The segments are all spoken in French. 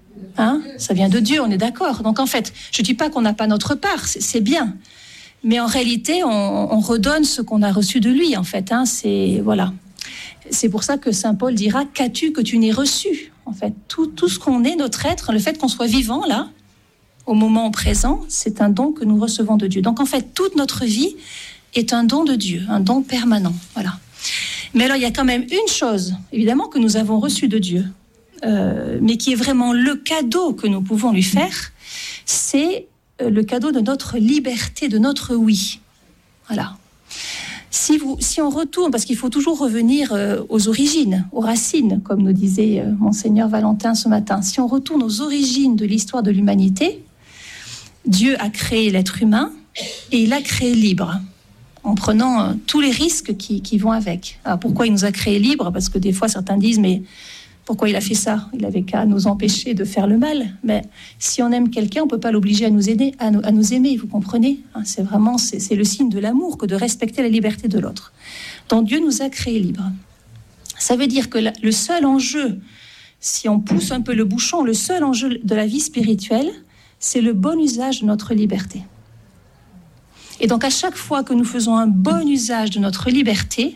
Ça vient de Dieu, on est d'accord. Donc en fait, je ne dis pas qu'on n'a pas notre part, c'est bien. Mais en réalité, on redonne ce qu'on a reçu de lui, en fait. Voilà. C'est pour ça que saint Paul dira « Qu'as-tu que tu n'aies reçu ?» En fait, tout ce qu'on est, notre être, le fait qu'on soit vivant, là, au moment présent, c'est un don que nous recevons de Dieu. Donc en fait, toute notre vie est un don de Dieu, un don permanent. Voilà. Mais alors, il y a quand même une chose, évidemment, que nous avons reçue de Dieu, mais qui est vraiment le cadeau que nous pouvons lui faire, c'est le cadeau de notre liberté, de notre oui. Voilà. Si on retourne, parce qu'il faut toujours revenir aux origines, aux racines, comme nous disait Monseigneur Valentin ce matin, si on retourne aux origines de l'histoire de l'humanité, Dieu a créé l'être humain et il l'a créé libre, en prenant tous les risques qui vont avec. Alors pourquoi il nous a créés libres ? Parce que des fois certains disent, mais pourquoi il a fait ça ? Il avait qu'à nous empêcher de faire le mal. Mais si on aime quelqu'un, on ne peut pas l'obliger à nous aider, à nous aimer, vous comprenez ? C'est le signe de l'amour que de respecter la liberté de l'autre. Donc Dieu nous a créés libres. Ça veut dire que le seul enjeu, si on pousse un peu le bouchon, le seul enjeu de la vie spirituelle, c'est le bon usage de notre liberté. Et donc à chaque fois que nous faisons un bon usage de notre liberté,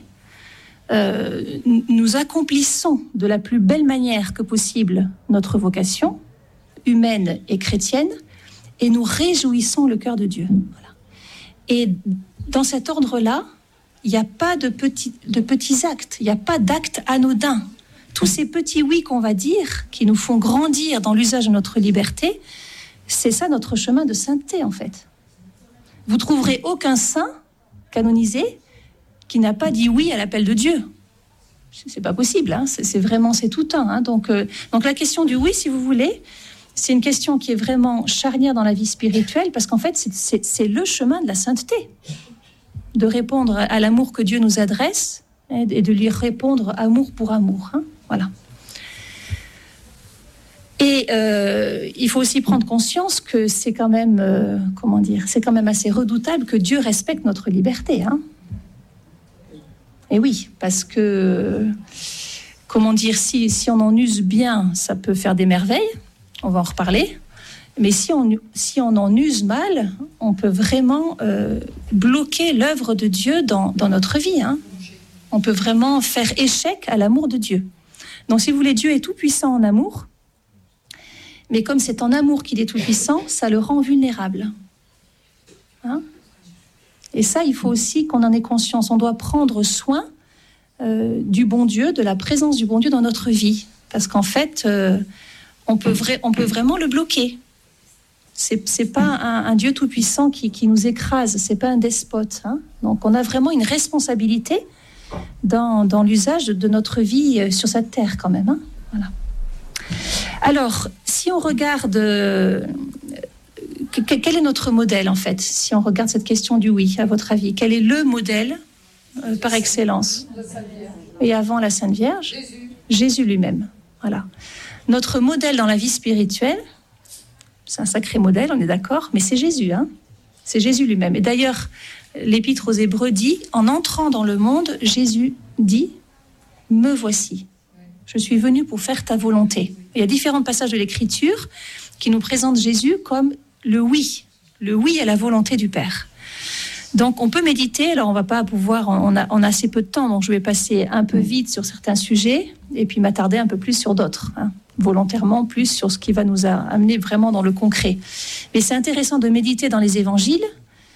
nous accomplissons de la plus belle manière que possible notre vocation humaine et chrétienne, et nous réjouissons le cœur de Dieu. Voilà. Et dans cet ordre-là, il n'y a pas de petits actes, il n'y a pas d'actes anodins. Tous ces petits oui qu'on va dire, qui nous font grandir dans l'usage de notre liberté, c'est ça notre chemin de sainteté en fait. Vous trouverez aucun saint canonisé qui n'a pas dit oui à l'appel de Dieu. C'est pas possible, c'est tout un. Donc la question du oui, si vous voulez, c'est une question qui est vraiment charnière dans la vie spirituelle, parce qu'en fait, c'est le chemin de la sainteté, de répondre à l'amour que Dieu nous adresse et de lui répondre amour pour amour. Voilà. Et il faut aussi prendre conscience que c'est quand même, c'est quand même assez redoutable que Dieu respecte notre liberté. Et oui, parce que, si on en use bien, ça peut faire des merveilles, on va en reparler, mais si on en use mal, on peut vraiment bloquer l'œuvre de Dieu dans notre vie. On peut vraiment faire échec à l'amour de Dieu. Donc si vous voulez, Dieu est tout puissant en amour, mais comme c'est en amour qu'il est tout puissant, ça le rend vulnérable. Et ça, il faut aussi qu'on en ait conscience. On doit prendre soin du bon Dieu, de la présence du bon Dieu dans notre vie. Parce qu'en fait, on peut vraiment le bloquer. C'est pas un Dieu tout-puissant qui nous écrase, c'est pas un despote. Donc on a vraiment une responsabilité dans l'usage de notre vie sur cette terre quand même. Voilà. Alors, si on regarde... quel est notre modèle, en fait, si on regarde cette question du oui, à votre avis ? Quel est le modèle par excellence ? Et avant la Sainte Vierge ? Jésus lui-même. Voilà. Notre modèle dans la vie spirituelle, c'est un sacré modèle, on est d'accord, mais c'est Jésus. C'est Jésus lui-même. Et d'ailleurs, l'Épître aux Hébreux dit, en entrant dans le monde, Jésus dit, « Me voici, je suis venu pour faire ta volonté ». Il y a différents passages de l'Écriture qui nous présentent Jésus comme le oui à la volonté du Père. Donc on peut méditer, alors on va pas pouvoir, on a assez peu de temps, donc je vais passer un peu vite sur certains sujets et puis m'attarder un peu plus sur d'autres, volontairement plus sur ce qui va nous amener vraiment dans le concret. Mais c'est intéressant de méditer dans les évangiles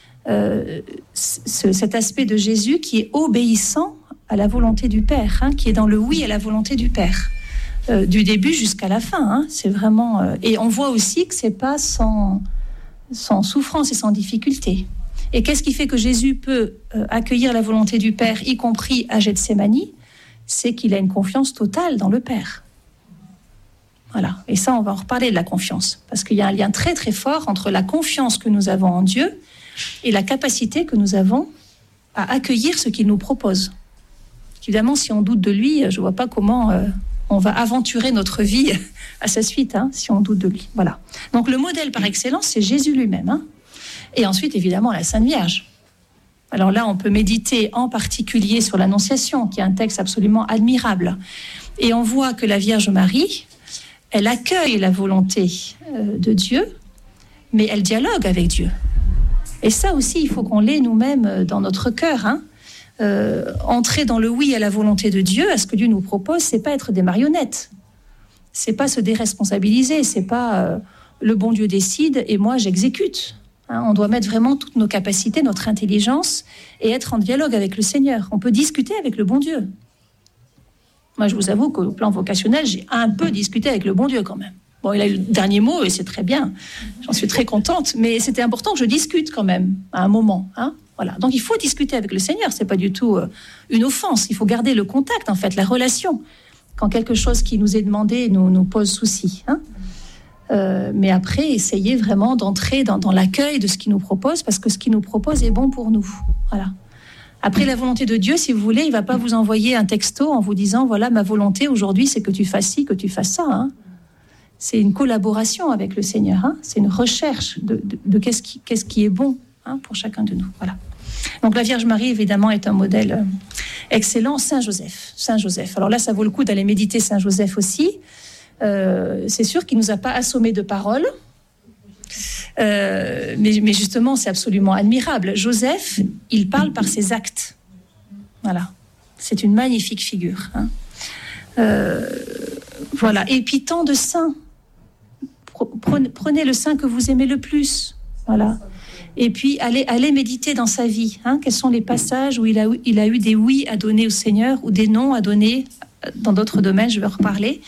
cet aspect de Jésus qui est obéissant à la volonté du Père, qui est dans le oui à la volonté du Père. Du début jusqu'à la fin, c'est vraiment... et on voit aussi que c'est pas sans souffrance et sans difficulté. Et qu'est-ce qui fait que Jésus peut accueillir la volonté du Père, y compris à Gethsémani ? C'est qu'il a une confiance totale dans le Père. Voilà. Et ça, on va en reparler de la confiance, parce qu'il y a un lien très très fort entre la confiance que nous avons en Dieu et la capacité que nous avons à accueillir ce qu'il nous propose. Évidemment, si on doute de lui, je ne vois pas comment... on va aventurer notre vie à sa suite, si on doute de lui. Voilà. Donc le modèle par excellence, c'est Jésus lui-même. Et ensuite, évidemment, la Sainte Vierge. Alors là, on peut méditer en particulier sur l'Annonciation, qui est un texte absolument admirable. Et on voit que la Vierge Marie, elle accueille la volonté de Dieu, mais elle dialogue avec Dieu. Et ça aussi, il faut qu'on l'ait nous-mêmes dans notre cœur. Entrer dans le oui à la volonté de Dieu, à ce que Dieu nous propose, c'est pas être des marionnettes. C'est pas se déresponsabiliser. C'est pas le bon Dieu décide et moi j'exécute. On doit mettre vraiment toutes nos capacités, notre intelligence et être en dialogue avec le Seigneur. On peut discuter avec le bon Dieu. Moi, je vous avoue qu'au plan vocationnel, j'ai un peu discuté avec le bon Dieu quand même. Bon, il a eu le dernier mot et c'est très bien. J'en suis très contente. Mais c'était important que je discute quand même à un moment. Voilà. Donc, il faut discuter avec le Seigneur. C'est pas du tout une offense. Il faut garder le contact, en fait, la relation. Quand quelque chose qui nous est demandé nous pose souci. Mais après, essayer vraiment d'entrer dans l'accueil de ce qu'il nous propose, parce que ce qu'il nous propose est bon pour nous. Voilà. Après, la volonté de Dieu, si vous voulez, il ne va pas vous envoyer un texto en vous disant « Voilà, ma volonté aujourd'hui, c'est que tu fasses ci, que tu fasses ça. » C'est une collaboration avec le Seigneur. C'est une recherche de qu'est-ce qui est bon pour chacun de nous. Voilà. Donc, la Vierge Marie, évidemment, est un modèle excellent. Saint Joseph. Alors là, ça vaut le coup d'aller méditer Saint Joseph aussi. C'est sûr qu'il ne nous a pas assommés de paroles. Mais justement, c'est absolument admirable. Joseph, il parle par ses actes. Voilà. C'est une magnifique figure. Voilà. Et puis, tant de saints. Prenez le saint que vous aimez le plus. Voilà. Et puis, allez méditer dans sa vie. Quels sont les passages où il a eu des oui à donner au Seigneur ou des non à donner dans d'autres domaines, je vais en reparler.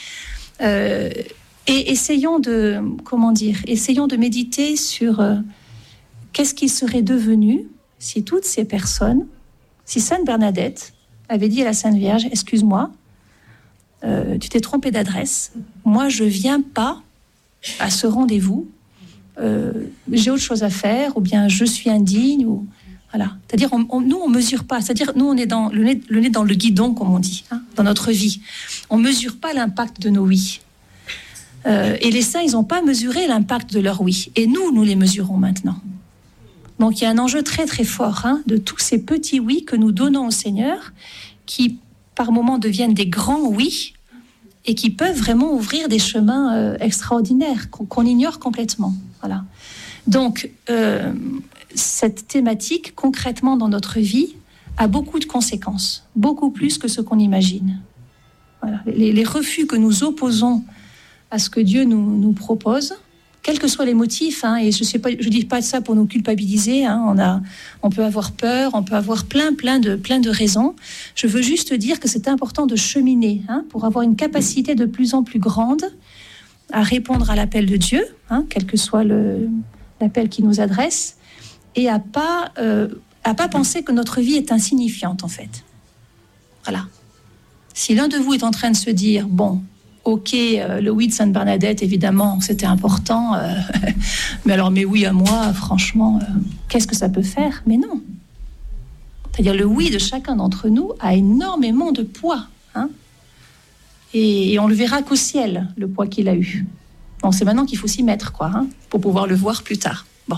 Et essayons de méditer sur qu'est-ce qui serait devenu si toutes ces personnes, si Sainte Bernadette avait dit à la Sainte Vierge, excuse-moi, tu t'es trompée d'adresse, moi je viens pas à ce rendez-vous, j'ai autre chose à faire, ou bien je suis indigne, ou voilà. C'est-à-dire nous on mesure pas, c'est-à-dire nous on est dans le nez dans le guidon comme on dit, dans notre vie, on mesure pas l'impact de nos oui. Et les saints, ils n'ont pas mesuré l'impact de leur oui. Et nous les mesurons maintenant. Donc, il y a un enjeu très, très fort de tous ces petits oui que nous donnons au Seigneur, qui, par moments, deviennent des grands oui et qui peuvent vraiment ouvrir des chemins extraordinaires qu'on ignore complètement. Voilà. Donc, cette thématique, concrètement, dans notre vie, a beaucoup de conséquences, beaucoup plus que ce qu'on imagine. Voilà. Les refus que nous opposons à ce que Dieu nous propose, quels que soient les motifs, et je dis pas ça pour nous culpabiliser, on peut avoir peur, on peut avoir plein de raisons. Je veux juste dire que c'est important de cheminer, pour avoir une capacité de plus en plus grande à répondre à l'appel de Dieu, quel que soit l'appel qui nous adresse, et à pas penser que notre vie est insignifiante en fait. Voilà. Si l'un de vous est en train de se dire, bon, ok, le oui de Sainte Bernadette, évidemment, c'était important, mais alors mes oui à moi, franchement, qu'est-ce que ça peut faire ? Mais non. C'est-à-dire le oui de chacun d'entre nous a énormément de poids. Et on le verra qu'au ciel, le poids qu'il a eu. Donc c'est maintenant qu'il faut s'y mettre, pour pouvoir le voir plus tard. Bon.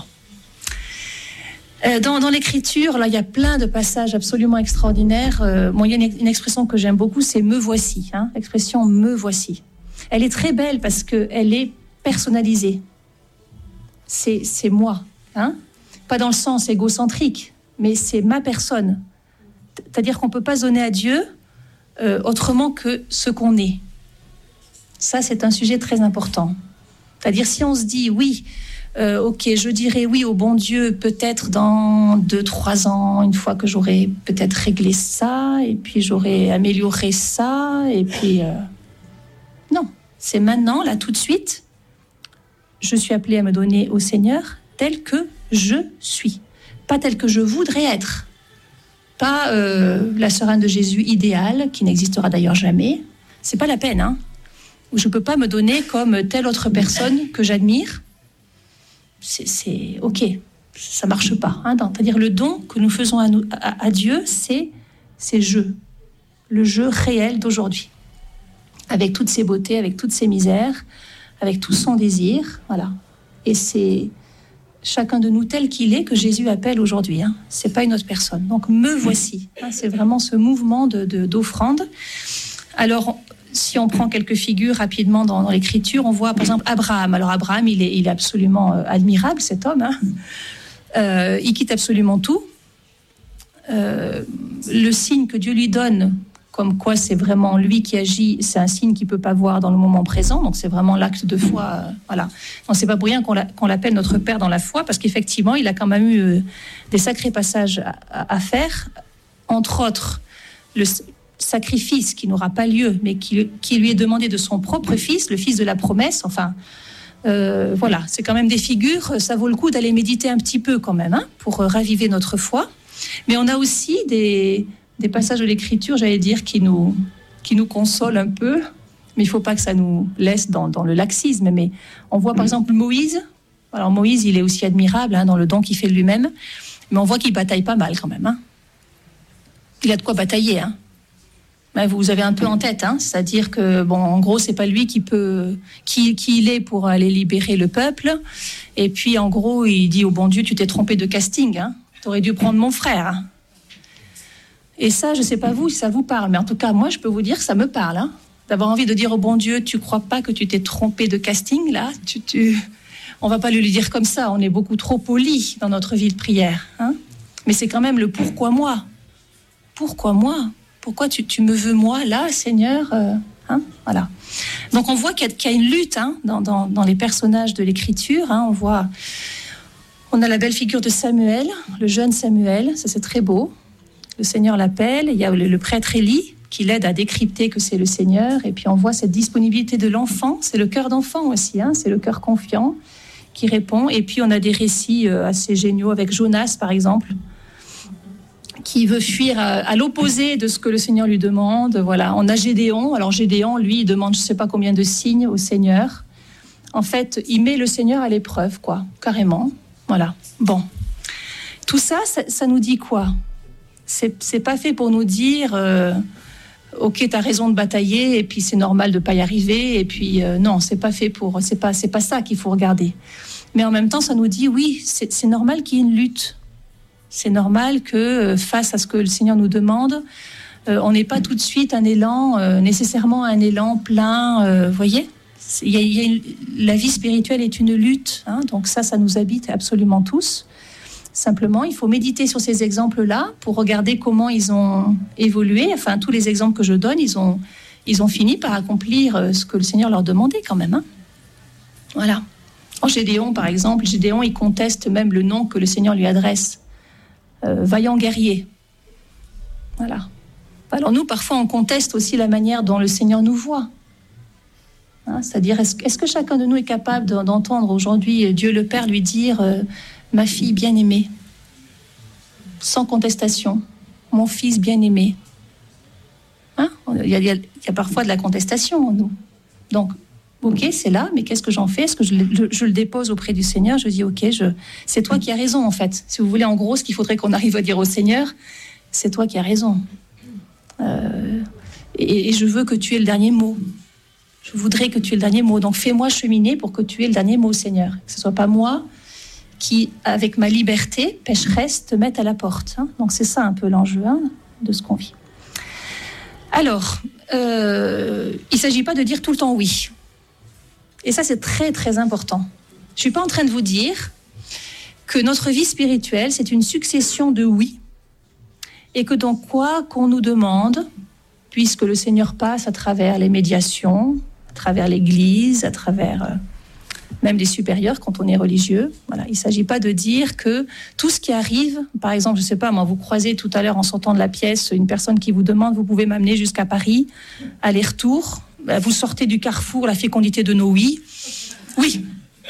Dans l'écriture, là, il y a plein de passages absolument extraordinaires. Il y a une expression que j'aime beaucoup, c'est « me voici ». L'expression « me voici ». Elle est très belle parce qu'elle est personnalisée. C'est moi. Pas dans le sens égocentrique, mais c'est ma personne. C'est-à-dire qu'on ne peut pas donner à Dieu autrement que ce qu'on est. Ça, c'est un sujet très important. C'est-à-dire si on se dit « oui », ok, je dirais oui au bon Dieu peut-être dans 2-3 ans, une fois que j'aurai peut-être réglé ça, et puis j'aurai amélioré ça, et puis... Non, c'est maintenant, là, tout de suite, je suis appelée à me donner au Seigneur tel que je suis. Pas tel que je voudrais être. Pas la sœur Anne de Jésus idéale, qui n'existera d'ailleurs jamais. C'est pas la peine, Je peux pas me donner comme telle autre personne que j'admire. C'est ok, ça marche pas. C'est-à-dire le don que nous faisons à Dieu, c'est le jeu réel d'aujourd'hui, avec toutes ses beautés, avec toutes ses misères, avec tout son désir, voilà. Et c'est chacun de nous tel qu'il est que Jésus appelle aujourd'hui. C'est pas une autre personne. Donc me voici. C'est vraiment ce mouvement d'offrande. Alors si on prend quelques figures rapidement dans l'Écriture, on voit par exemple Abraham. Alors Abraham, il est absolument admirable, cet homme. Il quitte absolument tout. Le signe que Dieu lui donne, comme quoi c'est vraiment lui qui agit, c'est un signe qu'il ne peut pas voir dans le moment présent. Donc c'est vraiment l'acte de foi. Voilà. Donc c'est pas pour rien qu'on l'appelle notre Père dans la foi, parce qu'effectivement, il a quand même eu des sacrés passages à faire. Entre autres, le sacrifice qui n'aura pas lieu, mais qui lui est demandé de son propre fils, le fils de la promesse. Enfin, voilà, c'est quand même des figures. Ça vaut le coup d'aller méditer un petit peu quand même, pour raviver notre foi. Mais on a aussi des passages de l'Écriture, j'allais dire, qui nous consolent un peu, mais il ne faut pas que ça nous laisse dans le laxisme. Mais on voit par exemple Moïse. Alors Moïse, il est aussi admirable dans le don qu'il fait lui-même, mais on voit qu'il bataille pas mal quand même. Il a de quoi batailler. Vous avez un peu en tête, c'est-à-dire que, en gros, c'est pas lui qui il est pour aller libérer le peuple. Et puis, en gros, il dit au bon Dieu, tu t'es trompé de casting, t'aurais dû prendre mon frère. Et ça, je sais pas vous si ça vous parle, mais en tout cas, moi, je peux vous dire que ça me parle, d'avoir envie de dire au bon Dieu, tu crois pas que tu t'es trompé de casting, là, on va pas lui dire comme ça, on est beaucoup trop poli dans notre vie de prière, Mais c'est quand même le pourquoi moi. Pourquoi moi ? Pourquoi tu me veux moi là, Seigneur, Voilà. Donc on voit qu'il y a une lutte dans les personnages de l'Écriture. On a la belle figure de Samuel, le jeune Samuel, ça c'est très beau. Le Seigneur l'appelle. Il y a le prêtre Élie qui l'aide à décrypter que c'est le Seigneur. Et puis on voit cette disponibilité de l'enfant. C'est le cœur d'enfant aussi. C'est le cœur confiant qui répond. Et puis on a des récits assez géniaux avec Jonas par exemple, qui veut fuir à l'opposé de ce que le Seigneur lui demande. Voilà. On a Gédéon. Alors Gédéon, lui, il demande je ne sais pas combien de signes au Seigneur. En fait, il met le Seigneur à l'épreuve, carrément. Voilà. Bon. Tout ça, ça nous dit quoi ? C'est pas fait pour nous dire ok, t'as raison de batailler et puis c'est normal de pas y arriver et puis non, c'est pas ça qu'il faut regarder. Mais en même temps, ça nous dit oui, c'est normal qu'il y ait une lutte. C'est normal que face à ce que le Seigneur nous demande, on n'ait pas tout de suite un élan, nécessairement un élan plein. Voyez, la vie spirituelle est une lutte, donc ça nous habite absolument tous. Simplement, il faut méditer sur ces exemples-là pour regarder comment ils ont évolué. Enfin, tous les exemples que je donne, ils ont fini par accomplir ce que le Seigneur leur demandait quand même. Voilà. En Gédéon, par exemple, il conteste même le nom que le Seigneur lui adresse. Vaillant guerrier. Voilà. Alors nous, parfois, on conteste aussi la manière dont le Seigneur nous voit. C'est-à-dire, est-ce que chacun de nous est capable d'entendre aujourd'hui Dieu le Père lui dire ma fille bien-aimée, sans contestation, mon fils bien-aimé. Il y a parfois de la contestation en nous. Donc, ok, c'est là, mais qu'est-ce que j'en fais ? Est-ce que je le dépose auprès du Seigneur ? Je dis, ok, c'est toi qui as raison, en fait. Si vous voulez, en gros, ce qu'il faudrait qu'on arrive à dire au Seigneur, c'est toi qui as raison. Et je veux que tu aies le dernier mot. Je voudrais que tu aies le dernier mot. Donc, fais-moi cheminer pour que tu aies le dernier mot, Seigneur. Que ce ne soit pas moi qui, avec ma liberté pécheresse, te mette à la porte. Donc, c'est ça un peu l'enjeu de ce qu'on vit. Alors, il ne s'agit pas de dire tout le temps oui. Et ça, c'est très, très important. Je ne suis pas en train de vous dire que notre vie spirituelle, c'est une succession de oui, et que dans quoi qu'on nous demande, puisque le Seigneur passe à travers les médiations, à travers l'Église, à travers même les supérieurs quand on est religieux. Voilà, il ne s'agit pas de dire que tout ce qui arrive, par exemple, je ne sais pas, moi, vous croisez tout à l'heure en sortant de la pièce une personne qui vous demande, vous pouvez m'amener jusqu'à Paris, aller-retour. Vous sortez du carrefour, la fécondité de nos oui. Oui.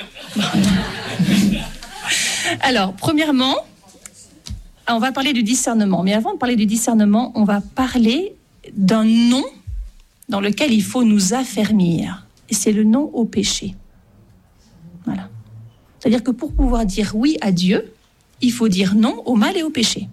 Alors, premièrement, on va parler du discernement. Mais avant de parler du discernement, on va parler d'un non dans lequel il faut nous affermir. Et c'est le non au péché. Voilà. C'est-à-dire que pour pouvoir dire oui à Dieu, il faut dire non au mal et au péché.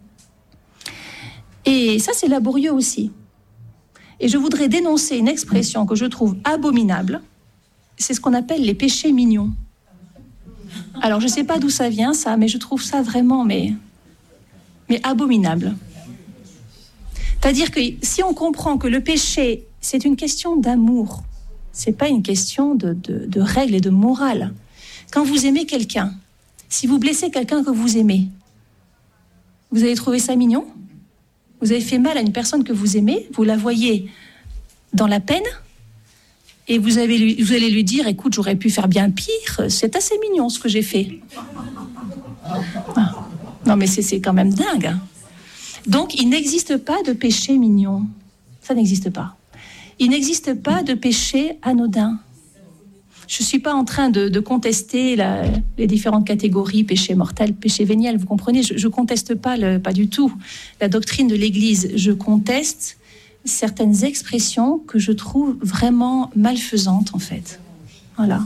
Et ça, c'est laborieux aussi. Et je voudrais dénoncer une expression que je trouve abominable. C'est ce qu'on appelle les péchés mignons. Alors, je ne sais pas d'où ça vient, ça, mais je trouve ça vraiment, mais abominable. C'est-à-dire que si on comprend que le péché c'est une question d'amour. C'est pas une question de règles et de morale. Quand vous aimez quelqu'un, si vous blessez quelqu'un que vous aimez, vous allez trouver ça mignon? Vous avez fait mal à une personne que vous aimez, vous la voyez dans la peine, et vous allez lui dire, écoute, j'aurais pu faire bien pire, c'est assez mignon ce que j'ai fait. Ah. Non mais c'est quand même dingue. Hein. Donc il n'existe pas de péché mignon. Ça n'existe pas. Il n'existe pas de péché anodin. Je ne suis pas en train de contester les différentes catégories, péché mortel, péché véniel, vous comprenez, je ne conteste pas du tout la doctrine de l'Église. Je conteste certaines expressions que je trouve vraiment malfaisantes, en fait. Voilà.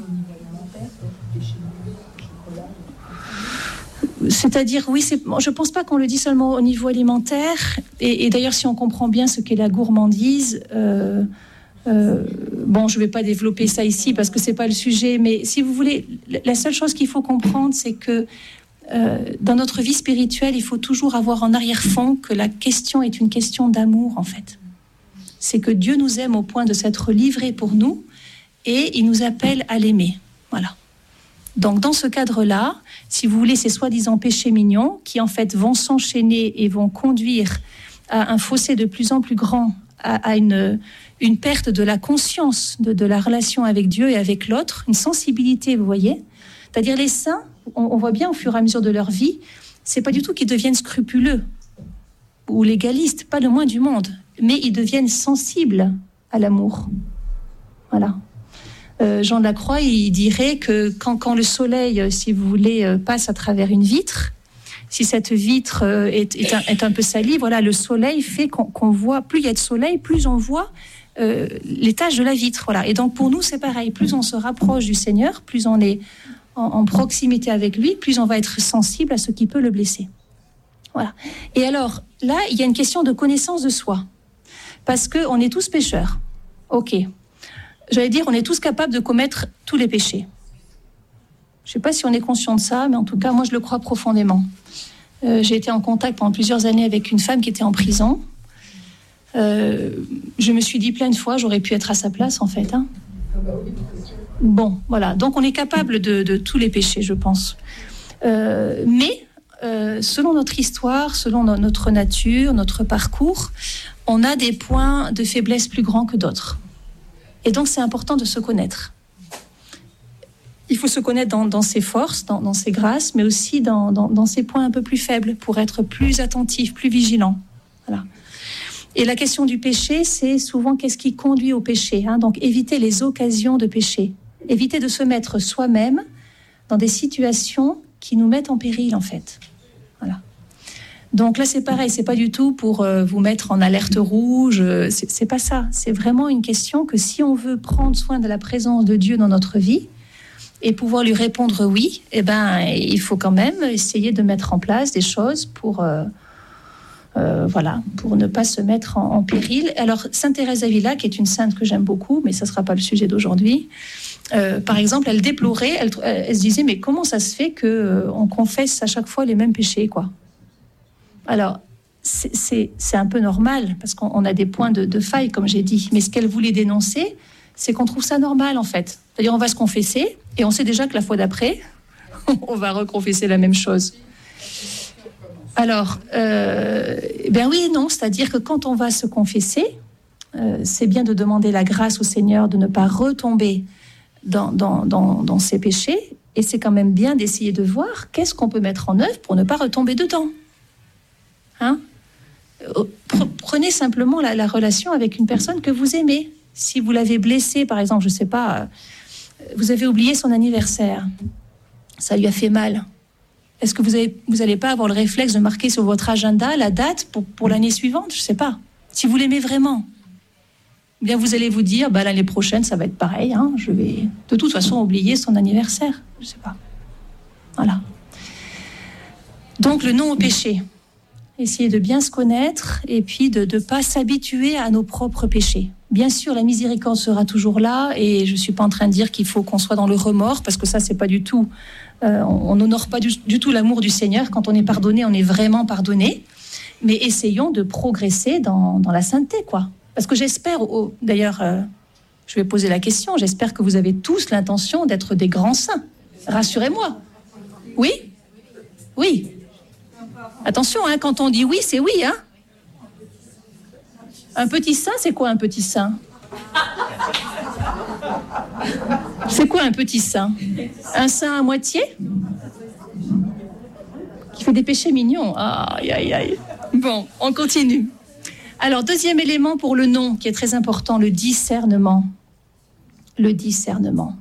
C'est-à-dire, oui, je ne pense pas qu'on le dit seulement au niveau alimentaire. Et d'ailleurs, si on comprend bien ce qu'est la gourmandise, je ne vais pas développer ça ici parce que ce n'est pas le sujet, mais si vous voulez, la seule chose qu'il faut comprendre, c'est que dans notre vie spirituelle, il faut toujours avoir en arrière-fond que la question est une question d'amour, en fait. C'est que Dieu nous aime au point de s'être livré pour nous et il nous appelle à l'aimer. Voilà. Donc, dans ce cadre-là, si vous voulez, ces soi-disant péchés mignons qui, en fait, vont s'enchaîner et vont conduire à un fossé de plus en plus grand, à une perte de la conscience de la relation avec Dieu et avec l'autre, une sensibilité, vous voyez. C'est-à-dire les saints, on voit bien au fur et à mesure de leur vie, c'est pas du tout qu'ils deviennent scrupuleux ou légalistes, pas le moins du monde, mais ils deviennent sensibles à l'amour. Voilà. Jean de la Croix, il dirait que quand le soleil, si vous voulez, passe à travers une vitre, si cette vitre est un peu salie, voilà, le soleil fait qu'on voit, plus il y a de soleil, plus on voit les taches de la vitre. Voilà. Et donc pour nous, c'est pareil, plus on se rapproche du Seigneur, plus on est en proximité avec lui, plus on va être sensible à ce qui peut le blesser. Voilà. Et alors, là, il y a une question de connaissance de soi. Parce qu'on est tous pécheurs. Ok. J'allais dire, on est tous capables de commettre tous les péchés. Je ne sais pas si on est conscient de ça, mais en tout cas, moi, je le crois profondément. J'ai été en contact pendant plusieurs années avec une femme qui était en prison. Je me suis dit plein de fois, j'aurais pu être à sa place, en fait. Hein. Bon, voilà. Donc, on est capable de tous les péchés, je pense. Mais, selon notre histoire, selon notre nature, notre parcours, on a des points de faiblesse plus grands que d'autres. Et donc, c'est important de se connaître. Il faut se connaître dans ses forces, dans ses grâces, mais aussi dans ses points un peu plus faibles pour être plus attentif, plus vigilant. Voilà. Et la question du péché, c'est souvent qu'est-ce qui conduit au péché. Hein. Donc, éviter les occasions de péché. Éviter de se mettre soi-même dans des situations qui nous mettent en péril, en fait. Voilà. Donc là, c'est pareil, c'est pas du tout pour vous mettre en alerte rouge, c'est pas ça. C'est vraiment une question que si on veut prendre soin de la présence de Dieu dans notre vie et pouvoir lui répondre oui, eh ben, il faut quand même essayer de mettre en place des choses pour ne pas se mettre en péril. Alors, Sainte Thérèse d'Avila, qui est une sainte que j'aime beaucoup, mais ça sera pas le sujet d'aujourd'hui, par exemple, elle déplorait, elle se disait, mais comment ça se fait qu'on confesse à chaque fois les mêmes péchés, quoi ? Alors, c'est un peu normal, parce qu'on a des points de faille, comme j'ai dit. Mais ce qu'elle voulait dénoncer, c'est qu'on trouve ça normal, en fait. C'est-à-dire, on va se confesser, et on sait déjà que la fois d'après, on va reconfesser la même chose. Alors, ben oui et non, c'est-à-dire que quand on va se confesser, c'est bien de demander la grâce au Seigneur de ne pas retomber dans ses péchés, et c'est quand même bien d'essayer de voir qu'est-ce qu'on peut mettre en œuvre pour ne pas retomber dedans. Hein? Prenez simplement la relation avec une personne que vous aimez. Si vous l'avez blessée, par exemple, je ne sais pas, vous avez oublié son anniversaire, ça lui a fait mal. Est-ce que vous n'allez pas avoir le réflexe de marquer sur votre agenda la date pour l'année suivante? Je ne sais pas. Si vous l'aimez vraiment, eh bien vous allez vous dire, l'année prochaine, ça va être pareil. Hein, je vais de toute façon oublier son anniversaire. Je ne sais pas. Voilà. Donc le non au péché. Essayer de bien se connaître et puis de ne pas s'habituer à nos propres péchés. Bien sûr, la miséricorde sera toujours là et je ne suis pas en train de dire qu'il faut qu'on soit dans le remords parce que ça, c'est pas du tout... on n'honore pas du tout l'amour du Seigneur. Quand on est pardonné, on est vraiment pardonné. Mais essayons de progresser dans la sainteté, quoi. Parce que j'espère, d'ailleurs, je vais poser la question, j'espère que vous avez tous l'intention d'être des grands saints. Rassurez-moi. Oui ? Oui. Attention, hein, quand on dit oui, c'est oui. Hein. Un petit saint, c'est quoi un petit saint ? C'est quoi un petit saint ? Un saint à moitié ? Qui fait des péchés mignons. Aïe, aïe, aïe. Bon, on continue. Alors, deuxième élément pour le non, qui est très important, le discernement. Le discernement.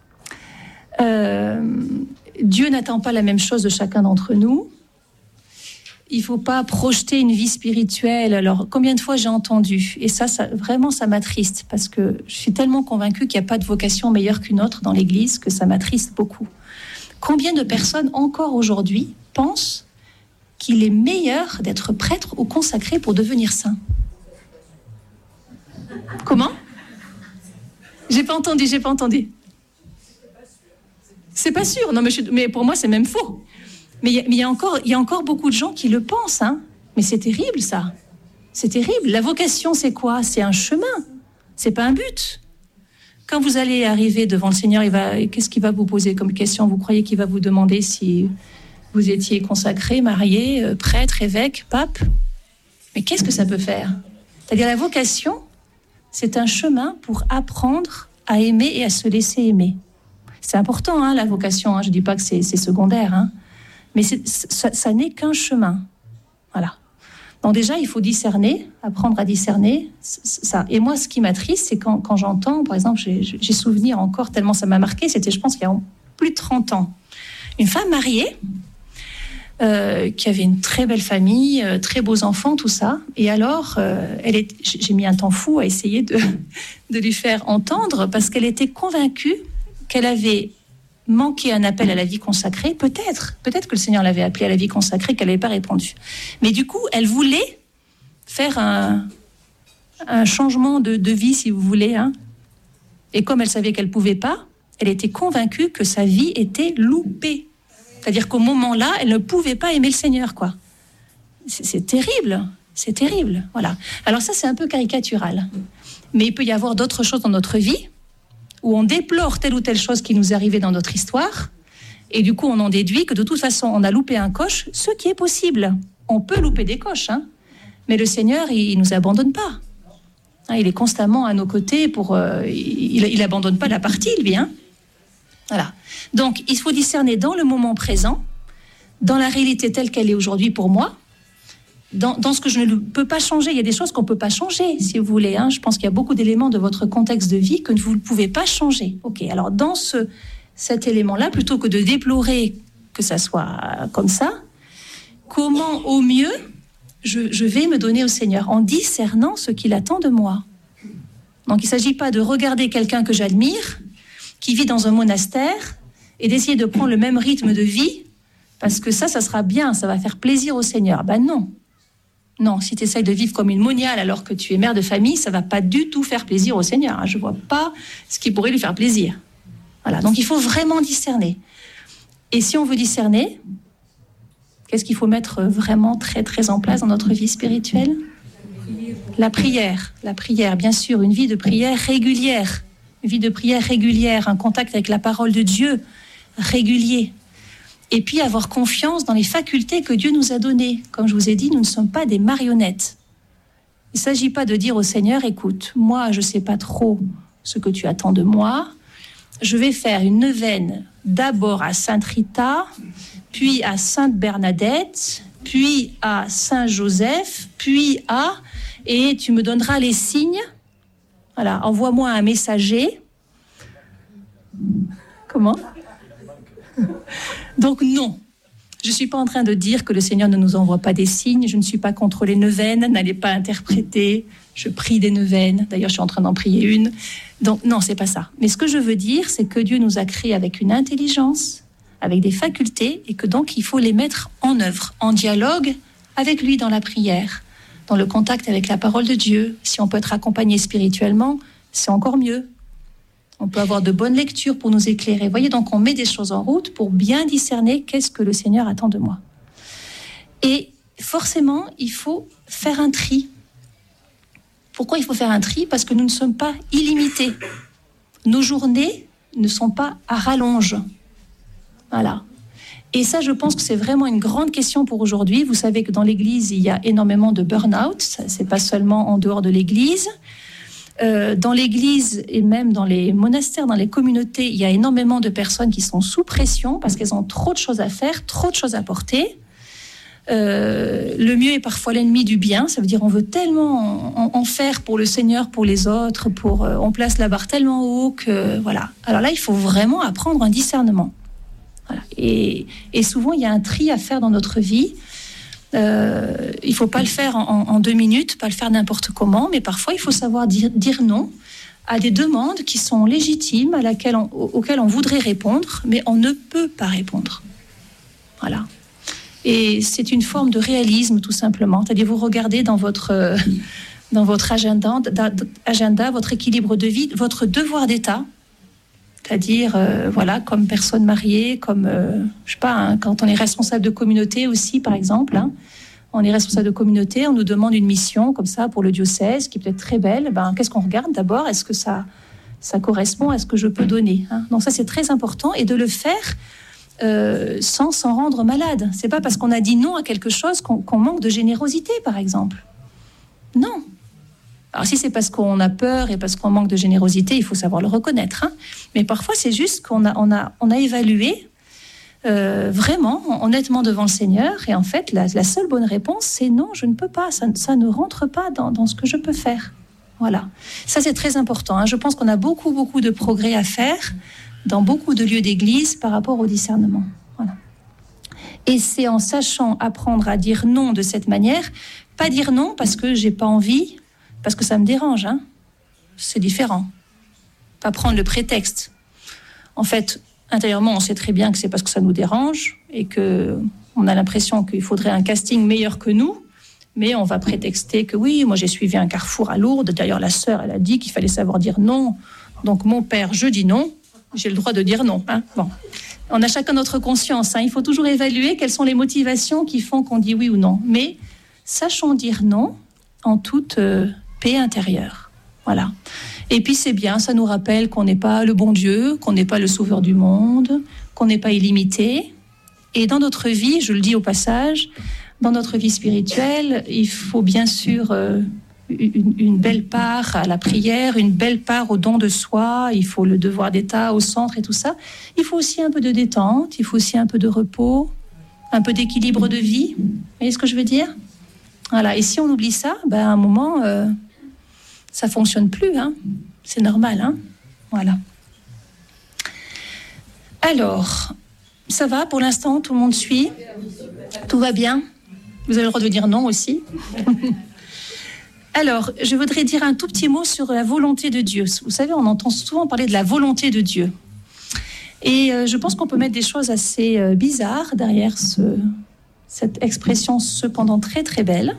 Dieu n'attend pas la même chose de chacun d'entre nous. Il ne faut pas projeter une vie spirituelle. Alors, combien de fois j'ai entendu ? Et ça vraiment, ça m'attriste, parce que je suis tellement convaincue qu'il n'y a pas de vocation meilleure qu'une autre dans l'Église, que ça m'attriste beaucoup. Combien de personnes, encore aujourd'hui, pensent qu'il est meilleur d'être prêtre ou consacré pour devenir saint ? Comment ? J'ai pas entendu. C'est pas sûr. Non, mais pour moi, c'est même faux. Mais il y a encore beaucoup de gens qui le pensent. Hein. Mais c'est terrible, ça. C'est terrible. La vocation, c'est quoi ? C'est un chemin. C'est pas un but. Quand vous allez arriver devant le Seigneur, qu'est-ce qu'il va vous poser comme question ? Vous croyez qu'il va vous demander si vous étiez consacré, marié, prêtre, évêque, pape ? Mais qu'est-ce que ça peut faire ? C'est-à-dire la vocation, c'est un chemin pour apprendre à aimer et à se laisser aimer. C'est important, hein, la vocation. Hein. Je ne dis pas que c'est secondaire, hein. Mais ça n'est qu'un chemin. Voilà. Donc déjà, il faut discerner, apprendre à discerner. Ça. Et moi, ce qui m'attriste, c'est quand j'entends, par exemple, j'ai souvenir encore, tellement ça m'a marqué, c'était, je pense, il y a plus de 30 ans, une femme mariée qui avait une très belle famille, très beaux enfants, tout ça. Et alors, j'ai mis un temps fou à essayer de lui faire entendre, parce qu'elle était convaincue qu'elle avait manqué un appel à la vie consacrée. Peut-être que le Seigneur l'avait appelée à la vie consacrée, qu'elle n'avait pas répondu. Mais du coup, elle voulait faire un changement de vie, si vous voulez. Hein. Et comme elle savait qu'elle ne pouvait pas, elle était convaincue que sa vie était loupée. C'est-à-dire qu'au moment-là, elle ne pouvait pas aimer le Seigneur, quoi. C'est terrible, c'est terrible. Voilà. Alors ça, c'est un peu caricatural. Mais il peut y avoir d'autres choses dans notre vie où on déplore telle ou telle chose qui nous est arrivée dans notre histoire, et du coup, on en déduit que de toute façon, on a loupé un coche, ce qui est possible. On peut louper des coches, hein, mais le Seigneur, il ne nous abandonne pas. Hein, il est constamment à nos côtés, il n'abandonne pas la partie, lui. Hein. Voilà. Donc, il faut discerner dans le moment présent, dans la réalité telle qu'elle est aujourd'hui pour moi, dans ce que je ne peux pas changer. Il y a des choses qu'on ne peut pas changer, si vous voulez. Hein. Je pense qu'il y a beaucoup d'éléments de votre contexte de vie que vous ne pouvez pas changer. Ok. Alors, dans cet élément-là, plutôt que de déplorer que ça soit comme ça, comment au mieux je vais me donner au Seigneur en discernant ce qu'il attend de moi. Donc, il ne s'agit pas de regarder quelqu'un que j'admire, qui vit dans un monastère, et d'essayer de prendre le même rythme de vie, parce que ça sera bien, ça va faire plaisir au Seigneur. Ben non. Non, si tu essayes de vivre comme une moniale alors que tu es mère de famille, ça ne va pas du tout faire plaisir au Seigneur. Je ne vois pas ce qui pourrait lui faire plaisir. Voilà, donc il faut vraiment discerner. Et si on veut discerner, qu'est-ce qu'il faut mettre vraiment très, très en place dans notre vie spirituelle ? La prière, bien sûr, une vie de prière régulière. Une vie de prière régulière, un contact avec la parole de Dieu régulier. Et puis avoir confiance dans les facultés que Dieu nous a données. Comme je vous ai dit, nous ne sommes pas des marionnettes. Il ne s'agit pas de dire au Seigneur, écoute, moi je ne sais pas trop ce que tu attends de moi, je vais faire une neuvaine d'abord à Sainte Rita, puis à Sainte Bernadette, puis à Saint Joseph, puis et tu me donneras les signes. Voilà, envoie-moi un messager. Comment ? Donc non, je ne suis pas en train de dire que le Seigneur ne nous envoie pas des signes, je ne suis pas contre les neuvaines, n'allez pas interpréter, je prie des neuvaines, d'ailleurs je suis en train d'en prier une, donc non, c'est pas ça. Mais ce que je veux dire, c'est que Dieu nous a créés avec une intelligence, avec des facultés, et que donc il faut les mettre en œuvre, en dialogue avec lui dans la prière, dans le contact avec la parole de Dieu. Si on peut être accompagné spirituellement, c'est encore mieux. On peut avoir de bonnes lectures pour nous éclairer. Vous voyez, donc on met des choses en route pour bien discerner qu'est-ce que le Seigneur attend de moi. Et forcément, il faut faire un tri. Pourquoi il faut faire un tri? Parce que nous ne sommes pas illimités. Nos journées ne sont pas à rallonge. Voilà. Et ça, je pense que c'est vraiment une grande question pour aujourd'hui. Vous savez que dans l'Église, il y a énormément de burn-out. Ce n'est pas seulement en dehors de l'Église. Dans l'Église et même dans les monastères, dans les communautés, il y a énormément de personnes qui sont sous pression parce qu'elles ont trop de choses à faire, trop de choses à porter. Le mieux est parfois l'ennemi du bien. Ça veut dire on veut tellement en faire pour le Seigneur, pour les autres, on place la barre tellement haut que voilà. Alors là, il faut vraiment apprendre un discernement. Voilà. Et souvent, il y a un tri à faire dans notre vie. Il ne faut pas le faire en 2 minutes, pas le faire n'importe comment, mais parfois, il faut savoir dire non à des demandes qui sont légitimes, auxquelles on voudrait répondre, mais on ne peut pas répondre. Voilà. Et c'est une forme de réalisme, tout simplement. C'est-à-dire, vous regardez dans votre agenda, votre équilibre de vie, votre devoir d'état, c'est-à-dire, comme personne mariée, comme, quand on est responsable de communauté aussi, par exemple, on est responsable de communauté, on nous demande une mission, comme ça, pour le diocèse, qui peut être très belle, qu'est-ce qu'on regarde d'abord? Est-ce que ça correspond à ce que je peux donner? Donc ça, c'est très important, et de le faire sans s'en rendre malade. C'est pas parce qu'on a dit non à quelque chose qu'on manque de générosité, par exemple. Non. Alors si c'est parce qu'on a peur et parce qu'on manque de générosité, il faut savoir le reconnaître. Mais parfois, c'est juste qu'on a évalué vraiment, honnêtement devant le Seigneur. Et en fait, la seule bonne réponse, c'est non, je ne peux pas. Ça ne rentre pas dans ce que je peux faire. Voilà. Ça, c'est très important. Je pense qu'on a beaucoup, beaucoup de progrès à faire dans beaucoup de lieux d'église par rapport au discernement. Voilà. Et c'est en sachant apprendre à dire non de cette manière, pas dire non parce que j'ai pas envie, parce que ça me dérange, c'est différent. Pas prendre le prétexte. En fait, intérieurement, on sait très bien que c'est parce que ça nous dérange et qu'on a l'impression qu'il faudrait un casting meilleur que nous, mais on va prétexter que oui, moi j'ai suivi un carrefour à Lourdes, d'ailleurs la sœur, elle a dit qu'il fallait savoir dire non, donc mon père, je dis non, j'ai le droit de dire non. Bon. On a chacun notre conscience, il faut toujours évaluer quelles sont les motivations qui font qu'on dit oui ou non, mais sachons dire non en toute paix intérieure. Voilà. Et puis c'est bien, ça nous rappelle qu'on n'est pas le bon Dieu, qu'on n'est pas le sauveur du monde, qu'on n'est pas illimité. Et dans notre vie, je le dis au passage, dans notre vie spirituelle, il faut bien sûr une belle part à la prière, une belle part au don de soi, il faut le devoir d'état au centre et tout ça. Il faut aussi un peu de détente, il faut aussi un peu de repos, un peu d'équilibre de vie. Vous voyez ce que je veux dire ? Voilà. Et si on oublie ça, à un moment, ça fonctionne plus. C'est normal. Voilà. Alors, ça va pour l'instant, tout le monde suit? Tout va bien? Vous avez le droit de dire non aussi. Alors, je voudrais dire un tout petit mot sur la volonté de Dieu. Vous savez, on entend souvent parler de la volonté de Dieu. Et je pense qu'on peut mettre des choses assez bizarres derrière cette expression cependant très très belle.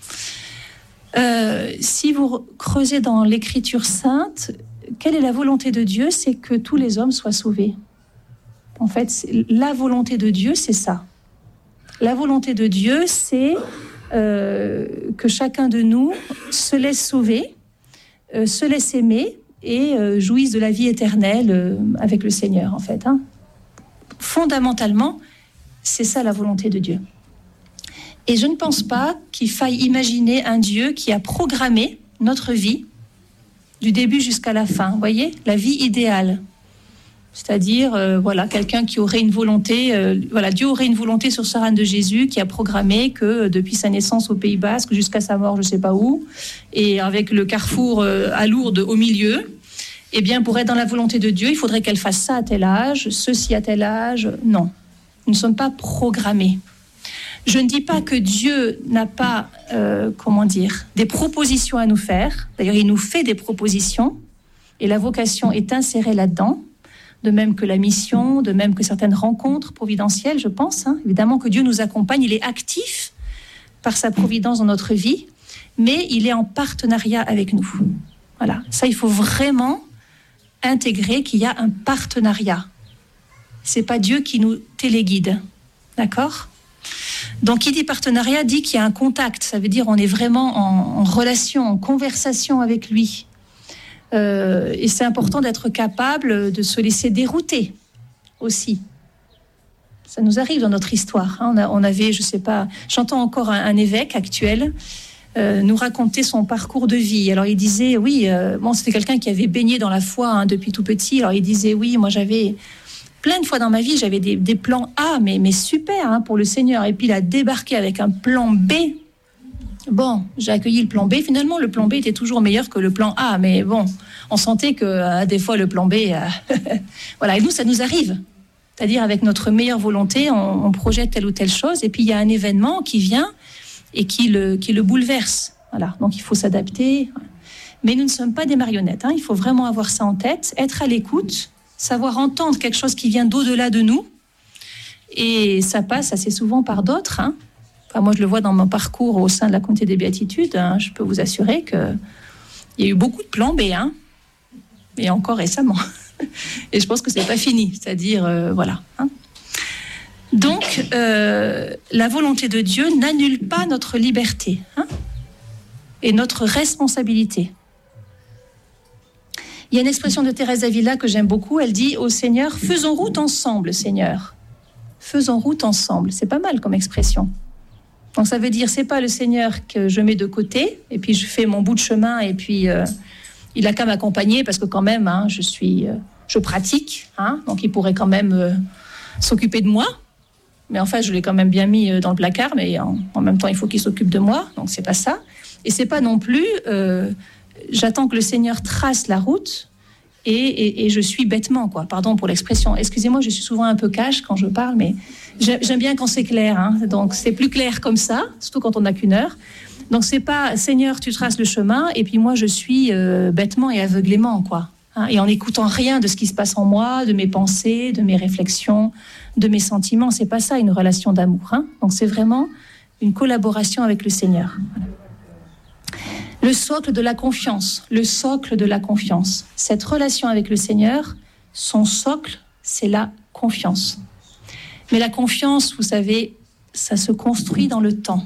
Si vous creusez dans l'Écriture sainte, quelle est la volonté de Dieu? C'est que tous les hommes soient sauvés. En fait, la volonté de Dieu, c'est ça. La volonté de Dieu, c'est que chacun de nous se laisse sauver, se laisse aimer et jouisse de la vie éternelle avec le Seigneur, en fait. Fondamentalement, c'est ça la volonté de Dieu. Et je ne pense pas qu'il faille imaginer un Dieu qui a programmé notre vie du début jusqu'à la fin. Vous voyez, la vie idéale. C'est-à-dire, quelqu'un qui aurait une volonté, Dieu aurait une volonté sur ce reine de Jésus qui a programmé que depuis sa naissance au Pays Basque jusqu'à sa mort, je ne sais pas où, et avec le carrefour à Lourdes au milieu, eh bien, pour être dans la volonté de Dieu, il faudrait qu'elle fasse ça à tel âge, ceci à tel âge. Non, nous ne sommes pas programmés. Je ne dis pas que Dieu n'a pas, des propositions à nous faire. D'ailleurs, il nous fait des propositions et la vocation est insérée là-dedans. De même que la mission, de même que certaines rencontres providentielles, je pense. Évidemment que Dieu nous accompagne, il est actif par sa providence dans notre vie, mais il est en partenariat avec nous. Voilà, ça il faut vraiment intégrer qu'il y a un partenariat. C'est pas Dieu qui nous téléguide, d'accord ? Donc, qui dit partenariat dit qu'il y a un contact. Ça veut dire on est vraiment en relation, en conversation avec lui. Et c'est important d'être capable de se laisser dérouter aussi. Ça nous arrive dans notre histoire. On avait, je sais pas, j'entends encore un évêque actuel nous raconter son parcours de vie. Alors il disait, oui, c'était quelqu'un qui avait baigné dans la foi depuis tout petit. Alors il disait, oui, moi j'avais plein de fois dans ma vie, j'avais des plans A, mais super pour le Seigneur. Et puis il a débarqué avec un plan B. Bon, j'ai accueilli le plan B. Finalement, le plan B était toujours meilleur que le plan A. Mais bon, on sentait que des fois le plan B... voilà, et nous, ça nous arrive. C'est-à-dire avec notre meilleure volonté, on projette telle ou telle chose, et puis il y a un événement qui vient et qui le bouleverse. Voilà, donc il faut s'adapter. Mais nous ne sommes pas des marionnettes. Il faut vraiment avoir ça en tête, être à l'écoute, savoir entendre quelque chose qui vient d'au-delà de nous. Et ça passe assez souvent par d'autres. Enfin, moi, je le vois dans mon parcours au sein de la communauté des béatitudes. Je peux vous assurer qu'il y a eu beaucoup de plans B, et encore récemment. Et je pense que c'est pas fini, c'est-à-dire voilà. Donc la volonté de Dieu n'annule pas notre liberté et notre responsabilité. Il y a une expression de Thérèse d'Avila que j'aime beaucoup. Elle dit au Seigneur, faisons route ensemble, Seigneur. Faisons route ensemble. C'est pas mal comme expression. Donc ça veut dire c'est pas le Seigneur que je mets de côté et puis je fais mon bout de chemin et puis il a qu'à m'accompagner parce que quand même je pratique, donc il pourrait quand même s'occuper de moi. Mais en fait, je l'ai quand même bien mis dans le placard, mais en même temps, il faut qu'il s'occupe de moi. Donc, c'est pas ça. Et c'est pas non plus, j'attends que le Seigneur trace la route et je suis bêtement, quoi. Pardon pour l'expression. Excusez-moi, je suis souvent un peu cash quand je parle, mais j'aime bien quand c'est clair. Donc, c'est plus clair comme ça, surtout quand on n'a qu'une heure. Donc, c'est pas, Seigneur, tu traces le chemin, et puis moi, je suis bêtement et aveuglément, quoi. Et en n'écoutant rien de ce qui se passe en moi, de mes pensées, de mes réflexions, de mes sentiments. C'est pas ça une relation d'amour. Donc c'est vraiment une collaboration avec le Seigneur. Voilà. Le socle de la confiance. Le socle de la confiance. Cette relation avec le Seigneur, son socle, c'est la confiance. Mais la confiance, vous savez, ça se construit dans le temps.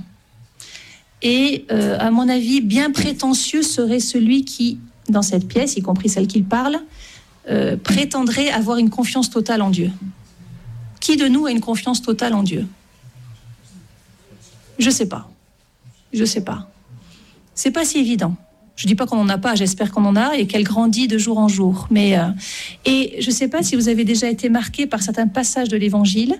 Et à mon avis, bien prétentieux serait celui qui, dans cette pièce, y compris celle qu'il parle, prétendrait avoir une confiance totale en Dieu. Qui de nous a une confiance totale en Dieu ? Je sais pas. C'est pas si évident. Je dis pas qu'on en a pas, j'espère qu'on en a et qu'elle grandit de jour en jour. Mais et je sais pas si vous avez déjà été marqué par certains passages de l'Évangile.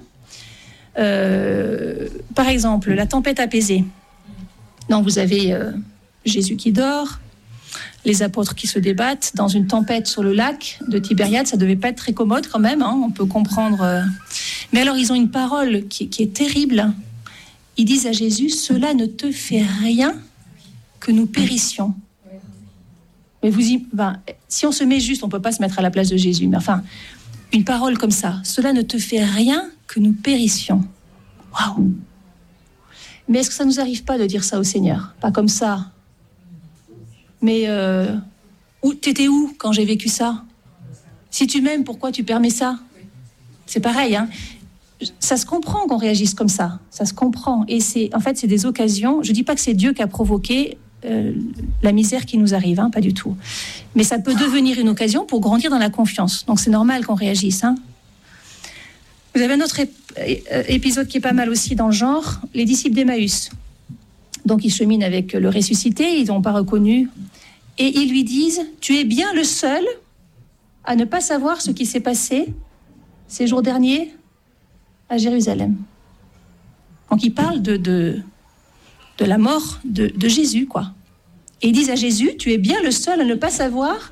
Par exemple, la tempête apaisée. Donc vous avez Jésus qui dort. Les apôtres qui se débattent dans une tempête sur le lac de Tibériade, ça devait pas être très commode quand même, on peut comprendre. Mais alors ils ont une parole qui est terrible. Ils disent à Jésus, cela ne te fait rien que nous périssions. Mais si on se met juste, on peut pas se mettre à la place de Jésus. Mais enfin, une parole comme ça, cela ne te fait rien que nous périssions. Waouh! Mais est-ce que ça nous arrive pas de dire ça au Seigneur? Pas comme ça. Mais t'étais où quand j'ai vécu ça? Si tu m'aimes, pourquoi tu permets ça? C'est pareil, ça se comprend qu'on réagisse comme ça. Ça se comprend. Et c'est des occasions. Je dis pas que c'est Dieu qui a provoqué la misère qui nous arrive, pas du tout. Mais ça peut devenir une occasion pour grandir dans la confiance. Donc c'est normal qu'on réagisse. Vous avez un autre épisode qui est pas mal aussi dans le genre, les disciples d'Emmaüs. Donc ils cheminent avec le ressuscité, ils n'ont pas reconnu. Et ils lui disent, tu es bien le seul à ne pas savoir ce qui s'est passé ces jours derniers à Jérusalem. Donc ils parlent de la mort de Jésus, quoi. Et ils disent à Jésus, tu es bien le seul à ne pas savoir.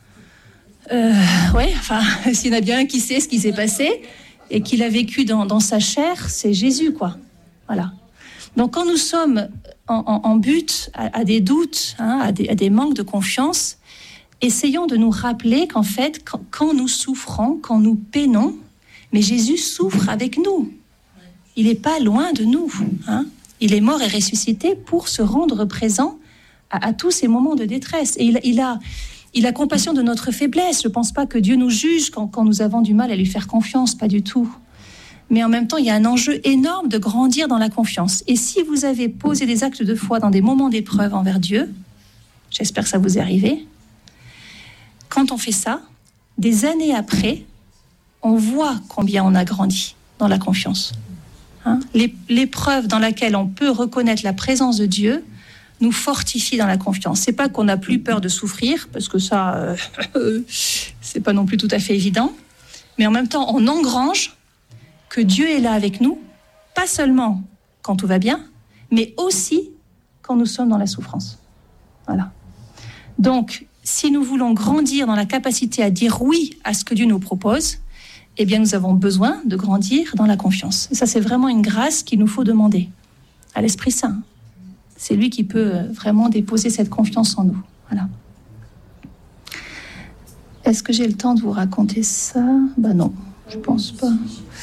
S'il y en a bien un qui sait ce qui s'est passé et qu'il a vécu dans sa chair, c'est Jésus, quoi. Voilà. Donc quand nous sommes en but à des doutes, à des manques de confiance, essayons de nous rappeler qu'en fait, quand nous souffrons, quand nous peinons, mais Jésus souffre avec nous. Il n'est pas loin de nous. Il est mort et ressuscité pour se rendre présent à tous ces moments de détresse. Et il a compassion de notre faiblesse. Je ne pense pas que Dieu nous juge quand nous avons du mal à lui faire confiance, pas du tout. Mais en même temps, il y a un enjeu énorme de grandir dans la confiance. Et si vous avez posé des actes de foi dans des moments d'épreuve envers Dieu, j'espère que ça vous est arrivé, quand on fait ça, des années après, on voit combien on a grandi dans la confiance. L'épreuve dans laquelle on peut reconnaître la présence de Dieu nous fortifie dans la confiance. C'est pas qu'on n'a plus peur de souffrir, parce que ça, c'est pas non plus tout à fait évident, mais en même temps, on engrange que Dieu est là avec nous, pas seulement quand tout va bien, mais aussi quand nous sommes dans la souffrance. Voilà. Donc, si nous voulons grandir dans la capacité à dire oui à ce que Dieu nous propose, eh bien, nous avons besoin de grandir dans la confiance. Et ça, c'est vraiment une grâce qu'il nous faut demander à l'Esprit Saint. C'est lui qui peut vraiment déposer cette confiance en nous. Voilà. Est-ce que j'ai le temps de vous raconter ça ? Ben non, je pense pas.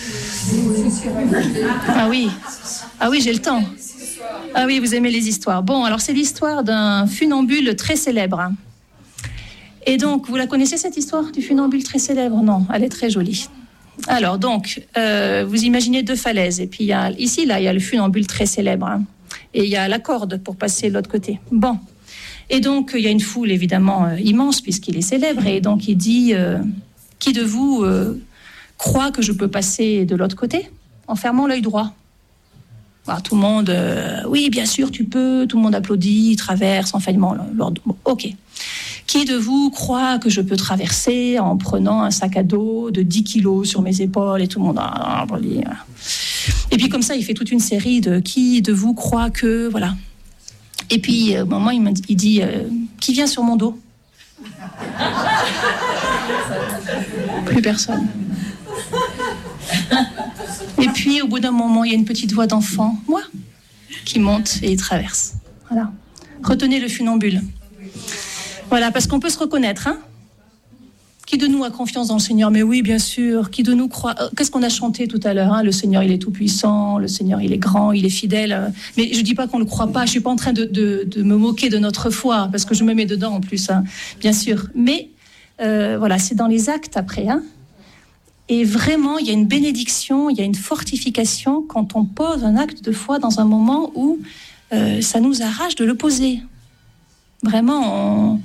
Ah oui, j'ai le temps. Ah oui, vous aimez les histoires. Bon, alors c'est l'histoire d'un funambule très célèbre. Et donc, vous la connaissez cette histoire du funambule très célèbre ? Non, elle est très jolie. Alors donc, vous imaginez 2 falaises. Et puis il y a le funambule très célèbre. Et il y a la corde pour passer de l'autre côté. Bon. Et donc, il y a une foule évidemment immense puisqu'il est célèbre. Et donc, il dit, qui de vous croit que je peux passer de l'autre côté en fermant l'œil droit ? Alors, tout le monde, oui, bien sûr, tu peux. Tout le monde applaudit, traverse en fermant l'ordre. Bon, ok. Qui de vous croit que je peux traverser en prenant un sac à dos de 10 kilos sur mes épaules et tout le monde... Et puis comme ça, il fait toute une série de qui de vous croit que... Voilà. Et puis, au moment, il dit, qui vient sur mon dos ? Plus personne. Et puis, au bout d'un moment, il y a une petite voix d'enfant, moi, qui monte et traverse. Voilà. Retenez le funambule. Voilà, parce qu'on peut se reconnaître, hein ? Qui de nous a confiance dans le Seigneur ? Mais oui, bien sûr. Qui de nous croit... Qu'est-ce qu'on a chanté tout à l'heure, hein ? Le Seigneur, il est tout-puissant. Le Seigneur, il est grand, il est fidèle. Mais je ne dis pas qu'on ne le croit pas. Je ne suis pas en train de me moquer de notre foi, parce que je me mets dedans en plus, hein, bien sûr. Mais voilà, c'est dans les actes après. Hein ? Et vraiment, il y a une bénédiction, il y a une fortification quand on pose un acte de foi dans un moment où ça nous arrache de le poser. Vraiment,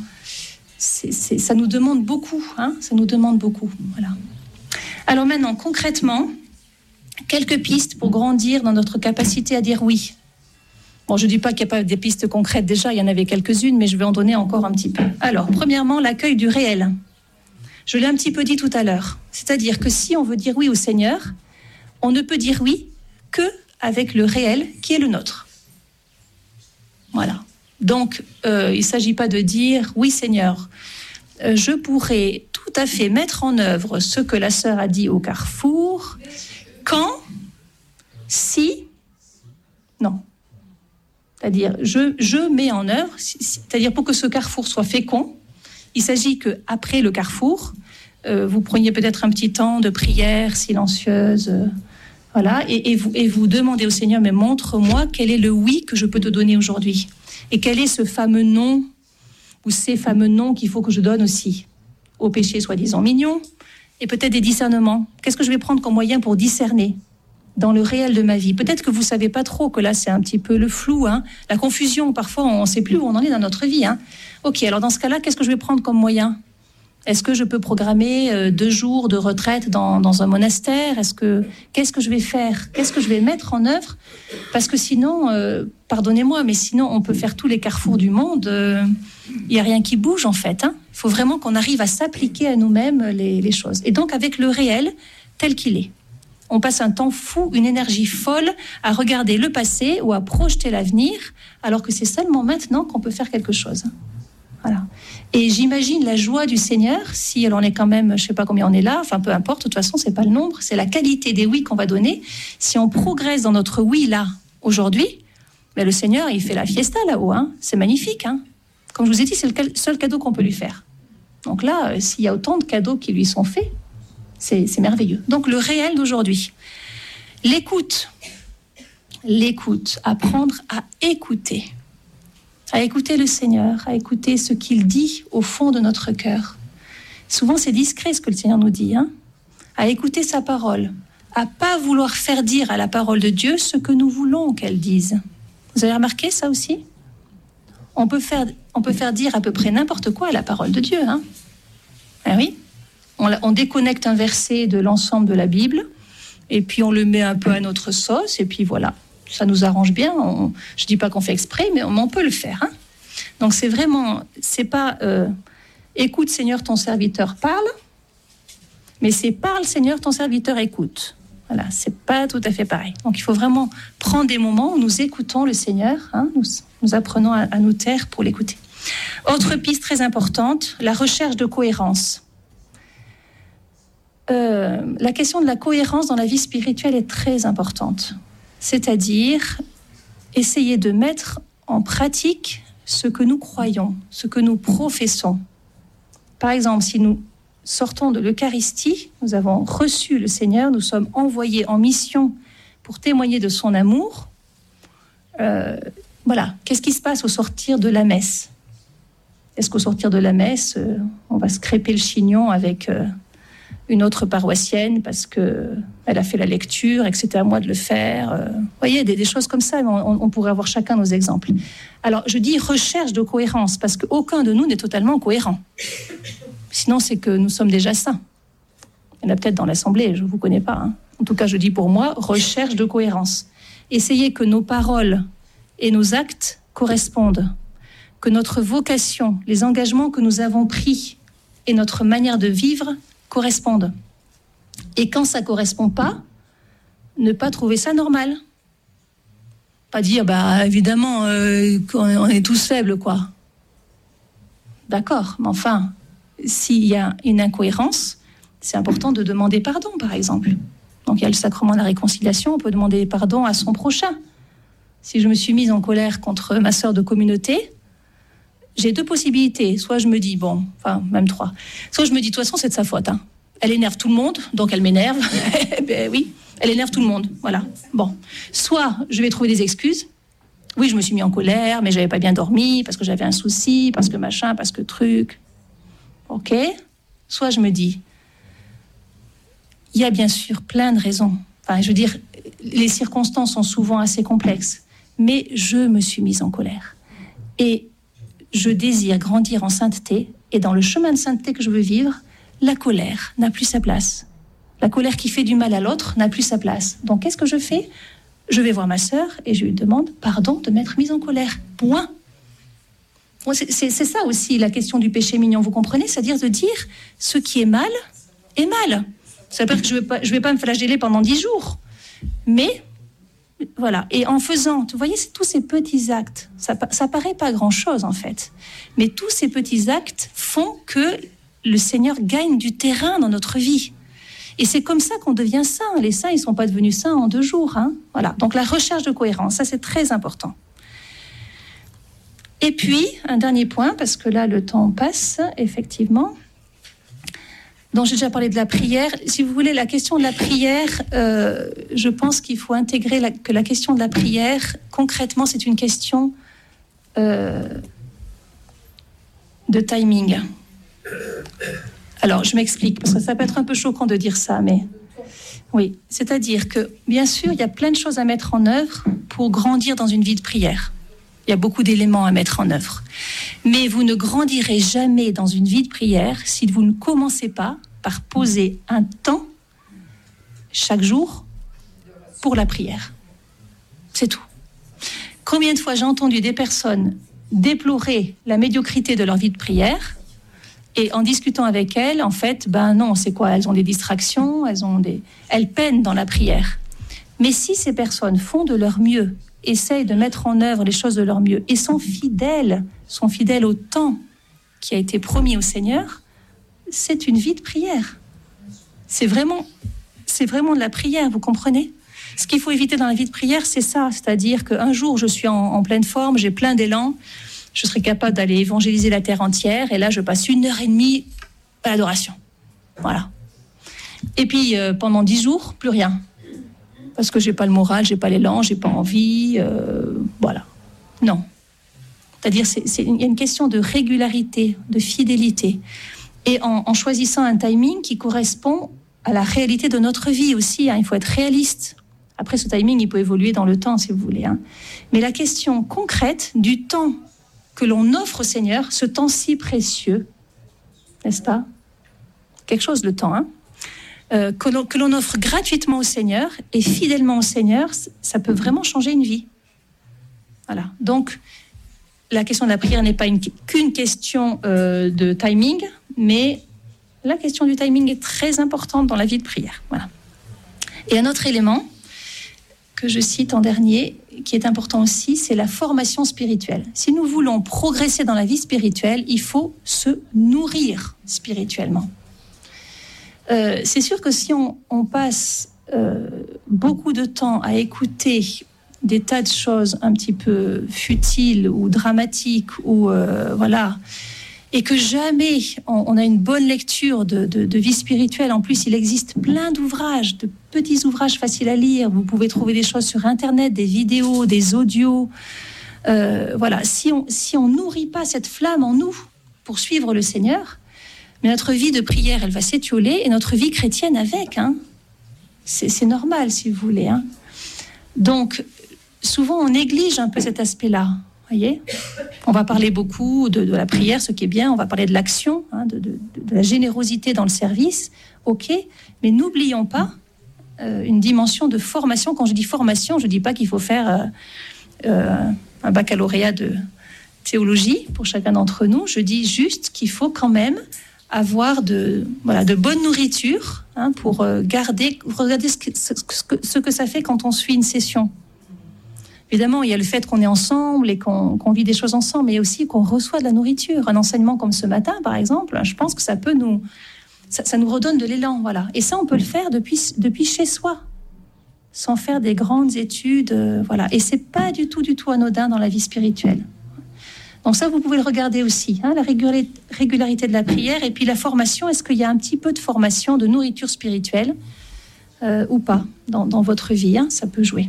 ça nous demande beaucoup, hein, ça nous demande beaucoup. Voilà. Alors maintenant, concrètement, quelques pistes pour grandir dans notre capacité à dire oui. Bon, je ne dis pas qu'il n'y a pas des pistes concrètes déjà, il y en avait quelques-unes, mais je vais en donner encore un petit peu. Alors, premièrement, l'accueil du réel. Je l'ai un petit peu dit tout à l'heure. C'est-à-dire que si on veut dire oui au Seigneur, on ne peut dire oui qu'avec le réel qui est le nôtre. Voilà. Donc, il ne s'agit pas de dire « Oui, Seigneur, je pourrais tout à fait mettre en œuvre ce que la sœur a dit au carrefour, quand, si, non. » C'est-à-dire, je mets en œuvre, c'est-à-dire pour que ce carrefour soit fécond, il s'agit qu'après le carrefour, vous preniez peut-être un petit temps de prière silencieuse, voilà, et vous demandez au Seigneur « Mais montre-moi quel est le oui que je peux te donner aujourd'hui. » Et quel est ce fameux nom, ou ces fameux noms qu'il faut que je donne aussi au péché soi-disant mignon, et peut-être des discernements. Qu'est-ce que je vais prendre comme moyen pour discerner dans le réel de ma vie ? Peut-être que vous ne savez pas trop, que là c'est un petit peu le flou, hein, la confusion, parfois on ne sait plus où on en est dans notre vie. Hein. Ok, alors dans ce cas-là, qu'est-ce que je vais prendre comme moyen ? Est-ce que je peux programmer 2 jours de retraite dans un monastère ? Qu'est-ce que je vais faire ? Qu'est-ce que je vais mettre en œuvre ? Parce que sinon, pardonnez-moi, mais sinon on peut faire tous les carrefours du monde. Il n'y a rien qui bouge en fait. Hein. Il faut vraiment qu'on arrive à s'appliquer à nous-mêmes les choses. Et donc avec le réel tel qu'il est. On passe un temps fou, une énergie folle à regarder le passé ou à projeter l'avenir, alors que c'est seulement maintenant qu'on peut faire quelque chose. Voilà. Et j'imagine la joie du Seigneur, si elle en est quand même, je ne sais pas combien on est là, enfin peu importe, de toute façon, ce n'est pas le nombre, c'est la qualité des oui qu'on va donner. Si on progresse dans notre oui là, aujourd'hui, ben le Seigneur, il fait la fiesta là-haut, hein. C'est magnifique. Hein. Comme je vous ai dit, c'est le seul cadeau qu'on peut lui faire. Donc là, s'il y a autant de cadeaux qui lui sont faits, c'est merveilleux. Donc le réel d'aujourd'hui. L'écoute, apprendre à écouter le Seigneur, à écouter ce qu'il dit au fond de notre cœur. Souvent, c'est discret ce que le Seigneur nous dit, hein, à écouter sa parole, à pas vouloir faire dire à la parole de Dieu ce que nous voulons qu'elle dise. Vous avez remarqué ça aussi ? On peut faire dire à peu près n'importe quoi à la parole de Dieu. Hein ? Ah oui ? On déconnecte un verset de l'ensemble de la Bible, et puis on le met un peu à notre sauce, et puis voilà. Ça nous arrange bien. Je ne dis pas qu'on fait exprès, mais on peut le faire. Hein ? Donc c'est pas écoute Seigneur, ton serviteur parle, mais c'est parle Seigneur, ton serviteur écoute. Voilà, c'est pas tout à fait pareil. Donc il faut vraiment prendre des moments où nous écoutons le Seigneur, hein, nous apprenons à nous taire pour l'écouter. Autre piste très importante, la recherche de cohérence. La question de la cohérence dans la vie spirituelle est très importante. C'est-à-dire essayer de mettre en pratique ce que nous croyons, ce que nous professons. Par exemple, si nous sortons de l'Eucharistie, nous avons reçu le Seigneur, nous sommes envoyés en mission pour témoigner de son amour. Voilà, qu'est-ce qui se passe au sortir de la messe ? Est-ce qu'au sortir de la messe, on va se crêper le chignon avec une autre paroissienne parce qu'elle a fait la lecture et que c'était à moi de le faire. Vous voyez, des choses comme ça, on pourrait avoir chacun nos exemples. Alors, je dis recherche de cohérence parce qu'aucun de nous n'est totalement cohérent. Sinon, c'est que nous sommes déjà saints. Il y en a peut-être dans l'Assemblée, je ne vous connais pas. Hein. En tout cas, je dis pour moi, recherche de cohérence. Essayez que nos paroles et nos actes correspondent, que notre vocation, les engagements que nous avons pris et notre manière de vivre correspondent. Et quand ça ne correspond pas, ne pas trouver ça normal. Pas dire, évidemment, on est tous faibles, quoi. D'accord, mais enfin, s'il y a une incohérence, c'est important de demander pardon, par exemple. Donc il y a le sacrement de la réconciliation, on peut demander pardon à son prochain. Si je me suis mise en colère contre ma sœur de communauté, j'ai deux possibilités. Soit je me dis, même trois. Soit je me dis, de toute façon, c'est de sa faute. Hein. Elle énerve tout le monde, donc elle m'énerve. Oui, elle énerve tout le monde. Voilà. Bon. Soit je vais trouver des excuses. Oui, je me suis mis en colère, mais je n'avais pas bien dormi, parce que j'avais un souci, parce que machin, parce que truc. OK ? Soit je me dis, il y a bien sûr plein de raisons. Enfin, je veux dire, les circonstances sont souvent assez complexes, mais je me suis mise en colère. Et je désire grandir en sainteté, et dans le chemin de sainteté que je veux vivre, la colère n'a plus sa place. La colère qui fait du mal à l'autre n'a plus sa place. Donc, qu'est-ce que je fais ? Je vais voir ma sœur et je lui demande pardon de m'être mise en colère. Point. Bon, c'est ça aussi la question du péché mignon, vous comprenez ? C'est-à-dire de dire ce qui est mal est mal. Ça veut dire que je vais pas me flageller pendant 10 jours. Mais, voilà. Et en faisant, vous voyez, c'est tous ces petits actes. Ça paraît pas grand-chose, en fait. Mais tous ces petits actes font que le Seigneur gagne du terrain dans notre vie. Et c'est comme ça qu'on devient saint. Les saints, ils sont pas devenus saints en 2 jours. Hein. Voilà. Donc la recherche de cohérence, ça c'est très important. Et puis, un dernier point, parce que là, le temps passe, effectivement. Donc, j'ai déjà parlé de la prière. Si vous voulez, la question de la prière, je pense qu'il faut intégrer que la question de la prière, concrètement, c'est une question de timing. Alors, je m'explique, parce que ça peut être un peu choquant de dire ça, mais oui. C'est-à-dire que, bien sûr, il y a plein de choses à mettre en œuvre pour grandir dans une vie de prière. Il y a beaucoup d'éléments à mettre en œuvre. Mais vous ne grandirez jamais dans une vie de prière si vous ne commencez pas par poser un temps chaque jour pour la prière. C'est tout. Combien de fois j'ai entendu des personnes déplorer la médiocrité de leur vie de prière et en discutant avec elles, en fait, non, c'est quoi ? Elles ont des distractions, elles peinent dans la prière. Mais si ces personnes font de leur mieux, essayent de mettre en œuvre les choses de leur mieux et sont fidèles au temps qui a été promis au Seigneur, c'est une vie de prière. C'est vraiment de la prière, vous comprenez ? Ce qu'il faut éviter dans la vie de prière, c'est ça, c'est-à-dire qu'un jour, je suis en pleine forme, j'ai plein d'élan, je serai capable d'aller évangéliser la terre entière, et là, je passe 1h30 à l'adoration. Voilà. Et puis, pendant 10 jours, plus rien. Parce que j'ai pas le moral, j'ai pas l'élan, j'ai pas envie, voilà. Non. C'est-à-dire, il y a une question de régularité, de fidélité. Et en choisissant un timing qui correspond à la réalité de notre vie aussi. Il faut être réaliste. Après, ce timing, il peut évoluer dans le temps, si vous voulez. Mais la question concrète du temps que l'on offre au Seigneur, ce temps si précieux, n'est-ce pas ? Quelque chose, le temps, que l'on offre gratuitement au Seigneur et fidèlement au Seigneur, ça peut vraiment changer une vie. Voilà. Donc, la question de la prière n'est pas qu'une question de timing, mais la question du timing est très importante dans la vie de prière. Voilà. Et un autre élément que je cite en dernier, qui est important aussi, c'est la formation spirituelle. Si nous voulons progresser dans la vie spirituelle, il faut se nourrir spirituellement. C'est sûr que si on passe beaucoup de temps à écouter des tas de choses un petit peu futiles ou dramatiques, ou voilà, et que jamais on a une bonne lecture de vie spirituelle. En plus, il existe plein d'ouvrages, de petits ouvrages faciles à lire. Vous pouvez trouver des choses sur Internet, des vidéos, des audios. Voilà, si on nourrit pas cette flamme en nous pour suivre le Seigneur, mais notre vie de prière, elle va s'étioler, et notre vie chrétienne avec. C'est normal, si vous voulez. Donc, souvent, on néglige un peu cet aspect-là. Voyez, on va parler beaucoup de la prière, ce qui est bien. On va parler de l'action, de la générosité dans le service. OK, mais n'oublions pas une dimension de formation. Quand je dis formation, je ne dis pas qu'il faut faire un baccalauréat de théologie pour chacun d'entre nous. Je dis juste qu'il faut quand même avoir de bonne nourriture pour regarder ce que ça fait quand on suit une session. Évidemment, il y a le fait qu'on est ensemble et qu'on vit des choses ensemble, mais aussi qu'on reçoit de la nourriture. Un enseignement comme ce matin, par exemple, je pense que ça nous redonne de l'élan. Voilà. Et ça, on peut le faire depuis chez soi, sans faire des grandes études. Voilà. Et c'est pas du tout anodin dans la vie spirituelle. Donc ça, vous pouvez le regarder aussi, la régularité de la prière, et puis la formation. Est-ce qu'il y a un petit peu de formation, de nourriture spirituelle ou pas dans votre vie, ça peut jouer.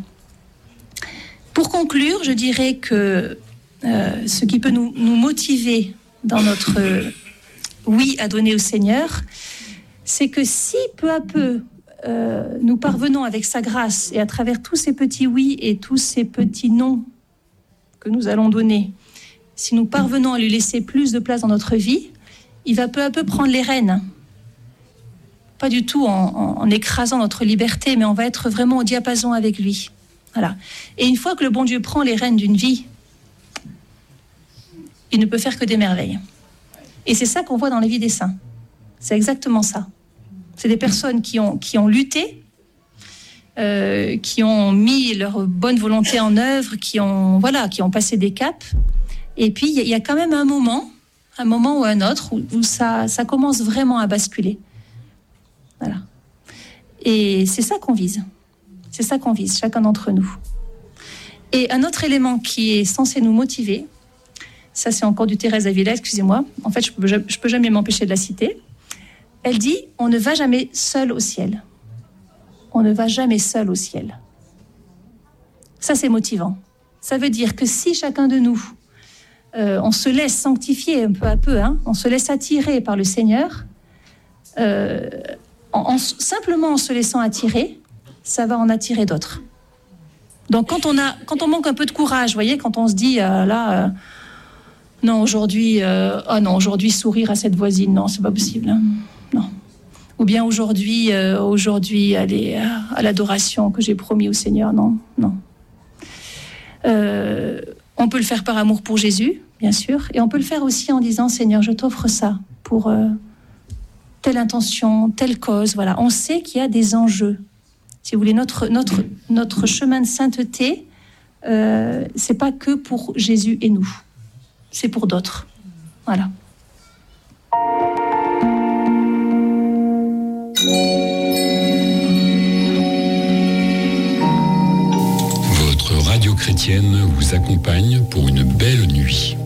Pour conclure, je dirais que ce qui peut nous motiver dans notre oui à donner au Seigneur, c'est que si peu à peu nous parvenons avec sa grâce et à travers tous ces petits oui et tous ces petits non que nous allons donner, si nous parvenons à lui laisser plus de place dans notre vie, il va peu à peu prendre les rênes. Pas du tout en écrasant notre liberté, mais on va être vraiment au diapason avec lui. Voilà. Et une fois que le bon Dieu prend les rênes d'une vie, il ne peut faire que des merveilles. Et c'est ça qu'on voit dans la vie des saints. C'est exactement ça. C'est des personnes qui ont lutté, qui ont mis leur bonne volonté en œuvre, qui ont passé des caps. Et puis, il y a quand même un moment ou un autre, où ça commence vraiment à basculer. Voilà. Et c'est ça qu'on vise. C'est ça qu'on vise, chacun d'entre nous. Et un autre élément qui est censé nous motiver, ça c'est encore du Thérèse d'Avila, excusez-moi, en fait je peux jamais m'empêcher de la citer. Elle dit, on ne va jamais seul au ciel. On ne va jamais seul au ciel. Ça c'est motivant. Ça veut dire que si chacun de nous, on se laisse sanctifier un peu à peu, on se laisse attirer par le Seigneur, simplement en se laissant attirer, ça va en attirer d'autres. Donc quand on manque un peu de courage, vous voyez, quand on se dit non aujourd'hui sourire à cette voisine, non, c'est pas possible, non. Ou bien aujourd'hui aller à l'adoration que j'ai promis au Seigneur, non. On peut le faire par amour pour Jésus, bien sûr, et on peut le faire aussi en disant Seigneur, je t'offre ça pour telle intention, telle cause. Voilà, on sait qu'il y a des enjeux. Si vous voulez, notre chemin de sainteté, c'est pas que pour Jésus et nous, c'est pour d'autres. Voilà. Votre radio chrétienne vous accompagne pour une belle nuit.